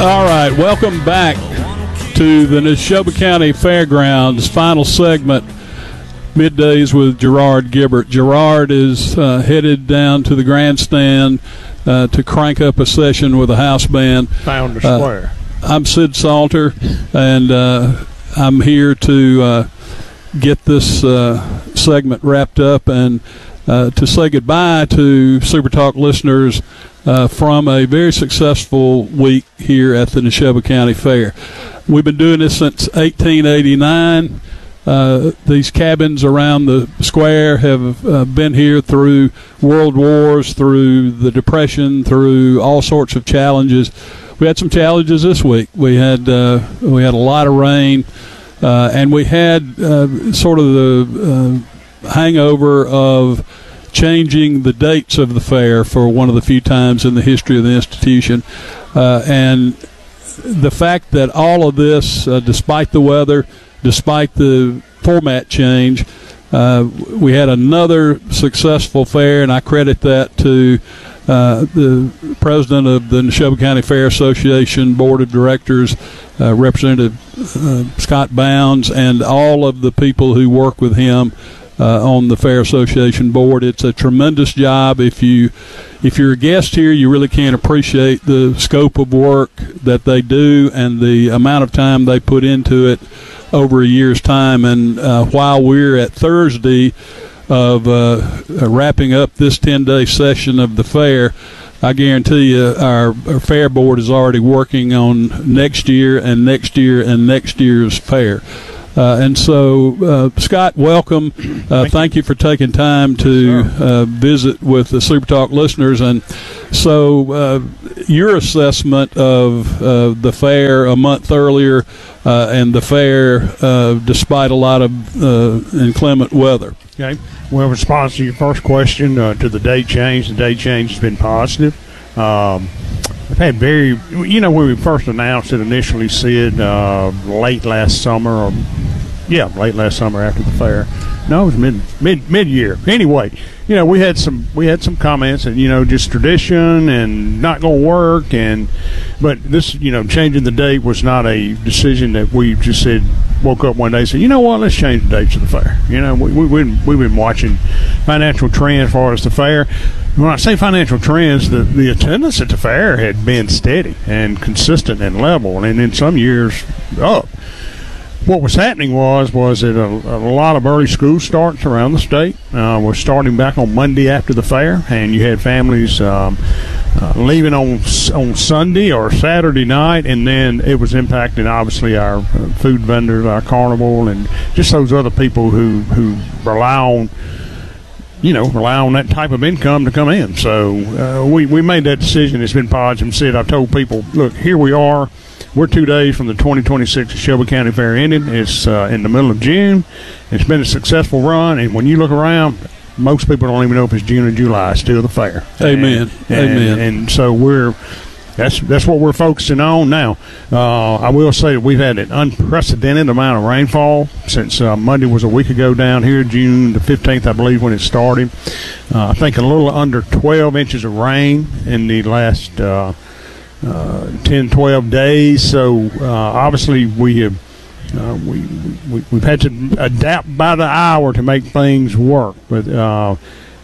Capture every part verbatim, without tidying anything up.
All right, welcome back to the Neshoba County Fairgrounds final segment, Middays with Gerard Gibert. Gerard is uh, headed down to the grandstand uh, to crank up a session with a house band. Founder Square. Uh, I'm Sid Salter, and uh, I'm here to uh, get this uh, segment wrapped up and uh, to say goodbye to Super Talk listeners Uh, from a very successful week here at the Neshoba County Fair. We've been doing this since eighteen eighty-nine. Uh, these cabins around the square have uh, been here through world wars, through the Depression, through all sorts of challenges. We had some challenges this week. We had uh, we had a lot of rain, uh, and we had uh, sort of the uh, hangover of changing the dates of the fair for one of the few times in the history of the institution. Uh, and the fact that all of this, uh, despite the weather, despite the format change, uh, we had another successful fair, and I credit that to uh, the president of the Neshoba County Fair Association Board of Directors, uh, Representative uh, Scott Bounds, and all of the people who work with him Uh, on the Fair Association board. It's a tremendous job. If you if you're a guest here, you really can't appreciate the scope of work that they do and the amount of time they put into it over a year's time. And uh, while we're at Thursday of uh, wrapping up this ten-day session of the fair, I guarantee you our, our fair board is already working on next year and next year and next year's fair. Uh, and so, uh, Scott, welcome. Uh, thank, thank you. you for taking time to uh, visit with the Super Talk listeners. And so, uh, your assessment of uh, the fair a month earlier uh, and the fair, uh, despite a lot of uh, inclement weather. Okay. Well, in response to your first question, uh, to the date change, the date change has been positive. Um, I've had very, you know, when we first announced it initially, Sid, uh, late last summer, or yeah, late last summer after the fair. No, it was mid mid mid year. Anyway, you know, we had some we had some comments, and you know, just tradition and not going to work, and but this, you know, changing the date was not a decision that we just said woke up one day and said, you know what, let's change the dates of the fair. You know, we we we've, we've been watching financial trends as far as the fair. When I say financial trends, the, the attendance at the fair had been steady and consistent and level, and in some years up. What was happening was was that a, a lot of early school starts around the state uh, were starting back on Monday after the fair, and you had families um, uh, leaving on on Sunday or Saturday night, and then it was impacting obviously our uh, food vendors, our carnival, and just those other people who who rely on. you know, rely on that type of income to come in. So uh, we, we made that decision. It's been positive. Said I've told people, look, here we are. We're two days from the twenty twenty-six Neshoba County Fair ending. It's uh, in the middle of June. It's been a successful run, and when you look around, most people don't even know if it's June or July. It's still the fair. Amen. And, and, Amen. And so we're that's that's what we're focusing on now. Uh, I will say that we've had an unprecedented amount of rainfall since uh, Monday was a week ago down here, June the fifteenth, I believe, when it started. Uh, I think a little under twelve inches of rain in the last uh, uh, ten, twelve days. So uh, obviously we have uh, we, we we've had to adapt by the hour to make things work, but. Uh,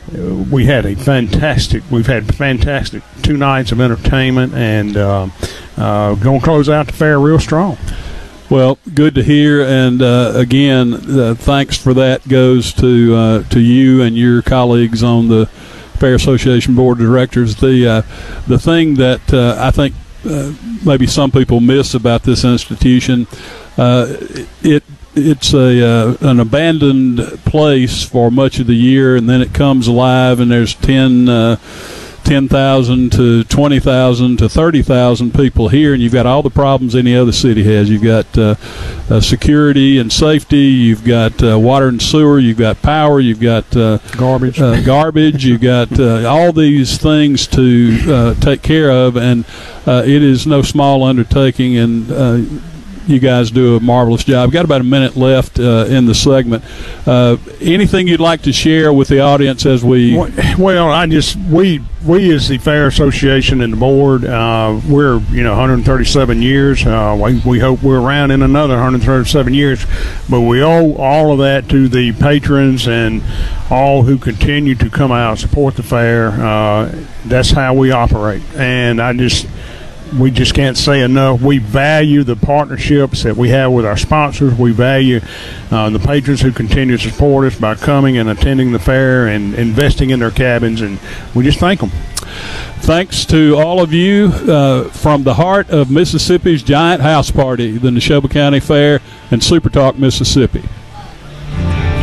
We had a fantastic, we've had fantastic two nights of entertainment, and uh, uh, going to close out the fair real strong. Well, good to hear, and uh, again, uh, thanks for that goes to uh, to you and your colleagues on the Fair Association Board of Directors. The uh, the thing that uh, I think uh, maybe some people miss about this institution, uh, it it's a uh, an abandoned place for much of the year, and then it comes alive, and there's ten uh, ten thousand to twenty thousand to thirty thousand people here, and you've got all the problems any other city has. You've got uh, uh, security and safety, you've got uh, water and sewer, you've got power, you've got uh, garbage, uh, garbage, you've got uh, all these things to uh, take care of, and uh, it is no small undertaking. And uh, you guys do a marvelous job. We've got about a minute left uh, in the segment. Uh, anything you'd like to share with the audience as we? Well, I just we we as the Fair Association and the board, uh, we're you know one hundred thirty-seven years. Uh, we, we hope we're around in another one hundred thirty-seven years, but we owe all of that to the patrons and all who continue to come out and support the fair. Uh, that's how we operate, and I just. We just can't say enough. We value the partnerships that we have with our sponsors. We value uh, the patrons who continue to support us by coming and attending the fair and investing in their cabins, and we just thank them. Thanks to all of you uh, from the heart of Mississippi's giant house party, the Neshoba County Fair and Super Talk Mississippi.